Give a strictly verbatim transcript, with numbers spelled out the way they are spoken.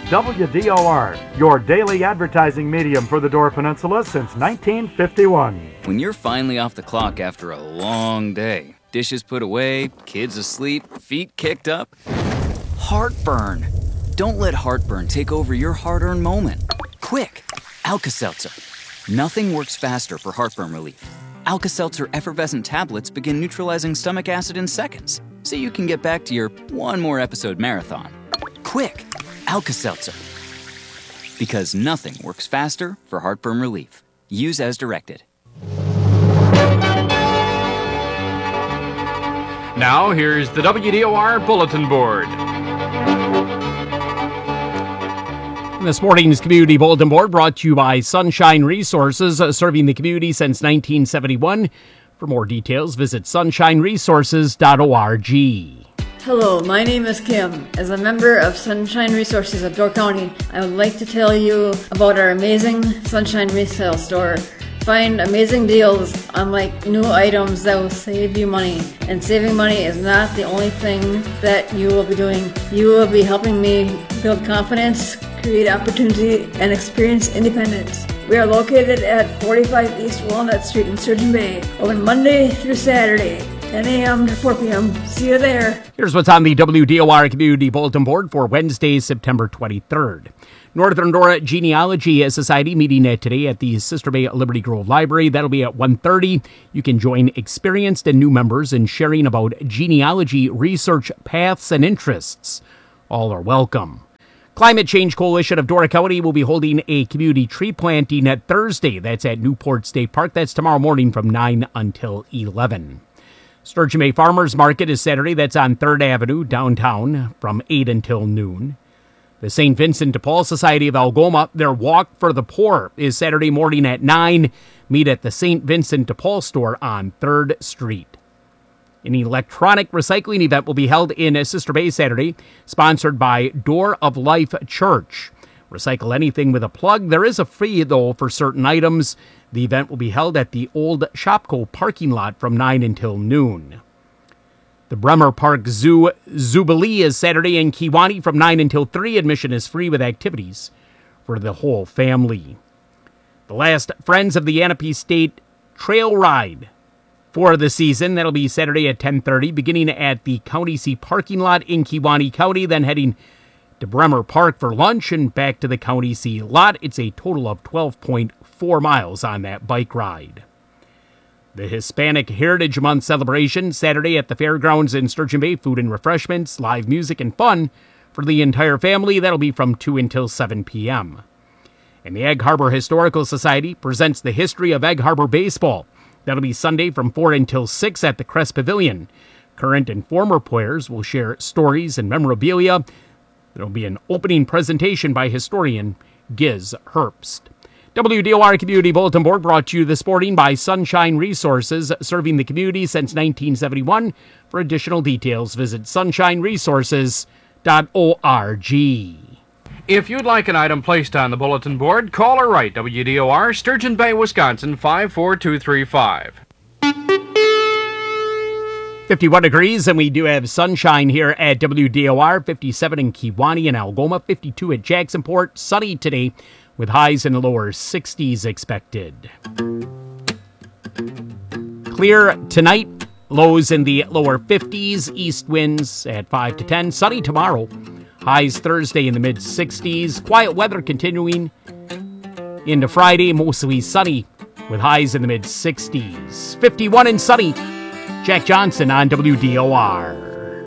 W D O R, your daily advertising medium for the Door Peninsula since nineteen fifty-one. When you're finally off the clock after a long day, dishes put away, kids asleep, feet kicked up, heartburn. Don't let heartburn take over your hard-earned moment. Quick, Alka-Seltzer. Nothing works faster for heartburn relief. Alka-Seltzer effervescent tablets begin neutralizing stomach acid in seconds, so you can get back to your one more episode marathon. Quick, Alka-Seltzer. Because nothing works faster for heartburn relief. Use as directed. Now, here's the W D O R Bulletin Board. This morning's Community Bulletin Board brought to you by Sunshine Resources, uh, serving the community since nineteen seventy-one. For more details, visit sunshine resources dot org. Hello, my name is Kim. As a member of Sunshine Resources of Door County, I would like to tell you about our amazing Sunshine Resale Store. Find amazing deals on like new items that will save you money. And saving money is not the only thing that you will be doing. You will be helping me build confidence, create opportunity, and experience independence. We are located at forty-five East Walnut Street in Sturgeon Bay, open Monday through Saturday, ten a.m. to four p.m. See you there. Here's what's on the W D O R Community Bulletin Board for Wednesday, September twenty-third. Northern Dora Genealogy Society meeting today at the Sister Bay Liberty Grove Library. That'll be at one thirty. You can join experienced and new members in sharing about genealogy research paths and interests. All are welcome. Climate Change Coalition of Dora County will be holding a community tree planting at Thursday. That's at Newport State Park. That's tomorrow morning from nine until eleven. Sturgeon Bay Farmers Market is Saturday. That's on third Avenue, downtown, from eight until noon. The Saint Vincent de Paul Society of Algoma, their Walk for the Poor is Saturday morning at nine. Meet at the Saint Vincent de Paul store on third Street. An electronic recycling event will be held in Sister Bay Saturday, sponsored by Door of Life Church. Recycle anything with a plug. There is a fee, though, for certain items. The event will be held at the old Shopco parking lot from nine until noon. The Bremer Park Zoo Zubilee is Saturday in Kewaunee from nine until three. Admission is free with activities for the whole family. The last Friends of the Yanape State Trail Ride for the season. That'll be Saturday at ten thirty, beginning at the County Seat parking lot in Kewaunee County, then heading to Bremer Park for lunch and back to the County Seat lot. It's a total of twelve point four miles on that bike ride. The Hispanic Heritage Month celebration, Saturday at the fairgrounds in Sturgeon Bay. Food and refreshments, live music, and fun for the entire family. That'll be from two until seven p.m. And the Egg Harbor Historical Society presents the history of Egg Harbor baseball. That'll be Sunday from four until six at the Crest Pavilion. Current and former players will share stories and memorabilia. There'll be an opening presentation by historian Giz Herbst. W D O R Community Bulletin Board brought to you this morning by Sunshine Resources, serving the community since nineteen seventy-one. For additional details, visit sunshine resources dot org. If you'd like an item placed on the bulletin board, call or write W D O R, Sturgeon Bay, Wisconsin, five four two three five. fifty-one degrees, and we do have sunshine here at W D O R. fifty-seven in Kewaunee and Algoma, fifty-two at Jacksonport. Sunny today with highs in the lower sixties expected. Clear tonight, lows in the lower fifties, east winds at five to ten. Sunny tomorrow, highs Thursday in the mid sixties. Quiet weather continuing into Friday, mostly sunny with highs in the mid sixties. fifty-one and sunny. Jack Johnson on W D O R.